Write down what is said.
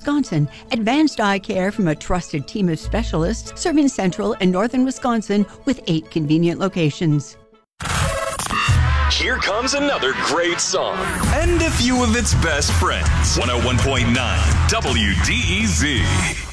Wisconsin. Advanced eye care from a trusted team of specialists serving central and northern Wisconsin with 8 convenient locations. Here comes another great song. And a few of its best friends. 101.9 WDEZ.